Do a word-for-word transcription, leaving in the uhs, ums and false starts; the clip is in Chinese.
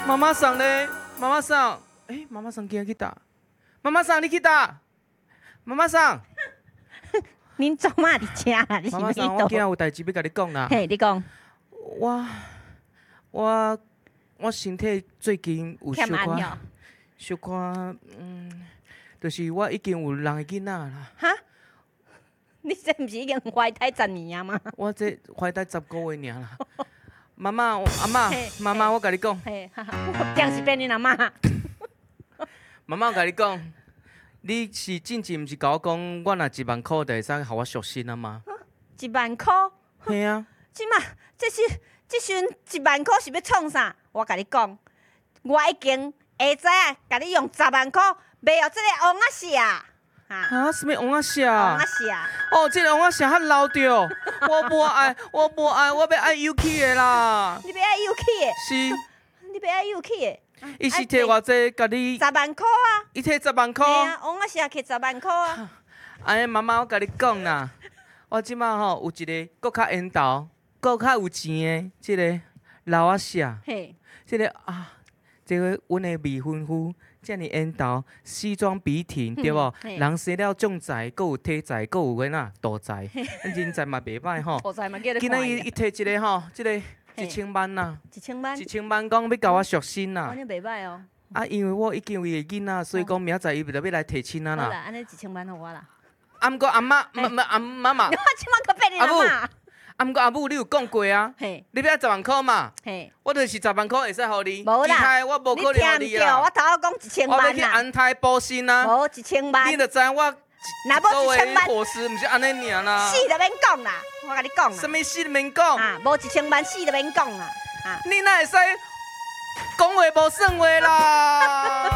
妈妈桑咧，妈妈桑，哎，妈妈桑今日去打？妈妈桑你去打？妈妈桑， 恁做嘛伫遮啦？你是要去妈妈桑，我今日倒？ 有代志要甲你讲啦。 嘿，你讲我我我身体最近有小可欠安哟？ 小可，嗯，就是我已经有人的囡仔啦。 哈？你这毋是已经怀胎十年啊吗？ 我这怀胎十个月尔啦。妈妈，阿嬷嘿， 妈妈， 嘿我甲你讲， 嘿，哈哈，我定是变恁阿嬷。 妈妈，我甲你讲，你是进前毋是甲我讲，我若一万箍就会使互我赎身啊吗？ 一万箍， 嘿啊， 即马这是即阵一万箍是要创啥？我甲你讲，我已经会知影，甲你用十万箍买互即个王仔蟹啊！哈， 啊，什么王仔蟹？ 王仔蟹， 哦，这个王仔蟹较老着，我无爱，我无爱，我要爱有气的啦。 你要爱有气的， 是， 你要爱有气的。 伊是摕偌济，甲你， 十万箍啊！ 伊摕十万箍。 嘿啊，王仔蟹摕十万箍啊！ 安尼，妈妈，我甲你讲啦，我即马吼有一个搁较缘投、搁较有钱的，即个老仔蟹， 嘿， 即个啊，即个阮的未婚夫。遮尔缘投，西装笔挺，对无？ 嘿人生了重财，搁有体财，搁有个呐大财，人才嘛袂歹吼。 土财嘛叫你今仔伊伊摕一个吼，即个一千万呐， 一千万， 一千万讲要甲我赎身呐安。尼袂歹哦。 啊，因为我已经有伊个囡仔，所以讲明仔载伊就要来提亲啊啦。 好啦，安尼一千万互我啦。 啊，毋过阿嬷、妈妈、阿妈妈， 我即马搁变你阿嬷。 啊，毋过阿母你有讲过啊？ 嘿， 你要十万箍嘛？ 嘿， 我就是十万箍会使互你。 无啦其他的我无可能互你听毋着， 你啦我。头仔讲一千我要万啦。 去安泰补身啊！ 无一千万， 你就知影我若无一千万， 伙食毋是安尼尔啦。 死就免讲啦。我甲你讲啦， 什么事都免讲， 啊，无一千万死就免讲啦。啊， 你哪会使讲话无算话啦？